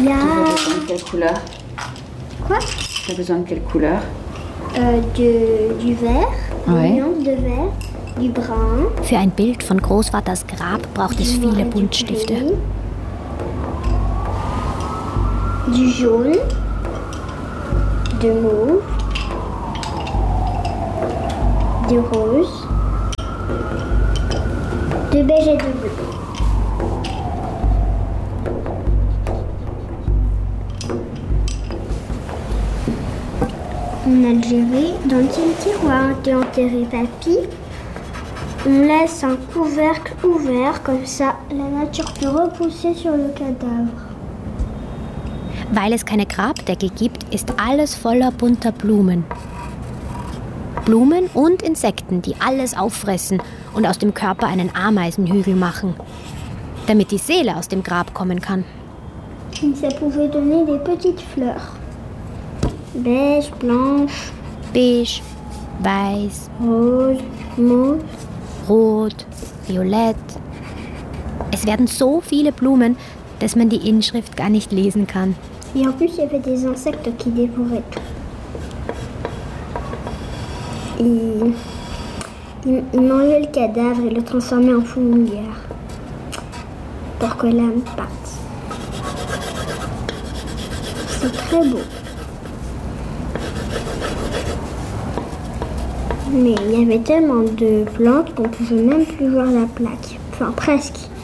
Il y a... Tu as besoin de quelle couleur? Quoi? Tu as besoin de quelle couleur? Du vert, Ouais. une nuance de vert, du brun. Für ein Bild von Großvaters Grab braucht es viele Buntstifte. Du jaune, de mauve, du rose, de beige et de bleu. En Algérie, dans le tiroir de enterrer papy, on laisse un couvercle ouvert, comme ça la nature peut repousser sur le cadavre. Weil es keine Grabdecke gibt, ist alles voller bunter Blumen. Blumen und Insekten, die alles auffressen und aus dem Körper einen Ameisenhügel machen, damit die Seele aus dem Grab kommen kann. Ça pouvait donner des petites fleurs. Beige, blanche, Beige, weiß, rose, mauve. rot, violett. Es werden so viele Blumen, dass man die Inschrift gar nicht lesen kann. Et en plus, il y avait des insectes qui dévoraient tout. Il mangeait le cadavre et le transformait en fourmilière pour que l'âme parte. C'est très beau. Mais il y avait tellement de plantes qu'on pouvait même plus voir la plaque. Enfin, presque.